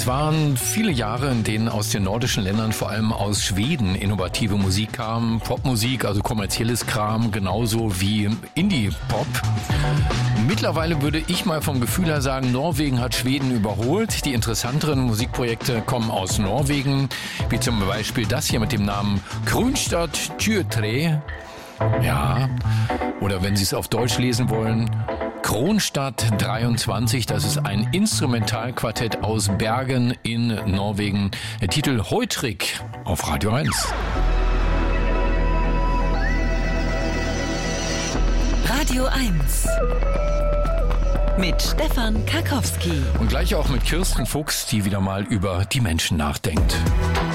Es waren viele Jahre, in denen aus den nordischen Ländern, vor allem aus Schweden, innovative Musik kam. Popmusik, also kommerzielles Kram, genauso wie Indie-Pop. Mittlerweile würde ich mal vom Gefühl her sagen, Norwegen hat Schweden überholt. Die interessanteren Musikprojekte kommen aus Norwegen, wie zum Beispiel das hier mit dem Namen Kronstad Tjøtre. Ja, oder wenn Sie es auf Deutsch lesen wollen, Kronstad 23, das ist ein Instrumentalquartett aus Bergen in Norwegen. Der Titel Heutrik auf Radio 1. Radio 1 mit Stefan Karkowski. Und gleich auch mit Kirsten Fuchs, die wieder mal über die Menschen nachdenkt.